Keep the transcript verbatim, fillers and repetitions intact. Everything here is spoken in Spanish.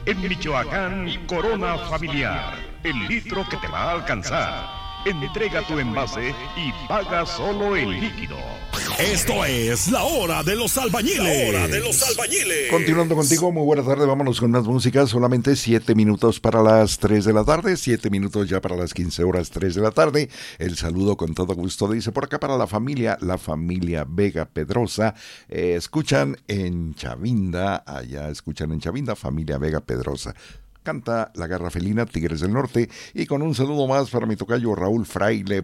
En Michoacán, Corona Familiar, el litro que te va a alcanzar. Entrega tu envase y paga solo el líquido. Esto es La Hora de los Albañiles. La Hora de los Albañiles. Continuando contigo, muy buenas tardes, vámonos con más música. Solamente siete minutos para las tres de la tarde, siete minutos ya para las quince horas, tres de la tarde. El saludo con todo gusto, dice por acá para la familia, la familia Vega Pedrosa. Eh, escuchan en Chavinda, allá escuchan en Chavinda, familia Vega Pedrosa. Canta La Garra Felina, Tigres del Norte, y con un saludo más para mi tocayo Raúl Fraile.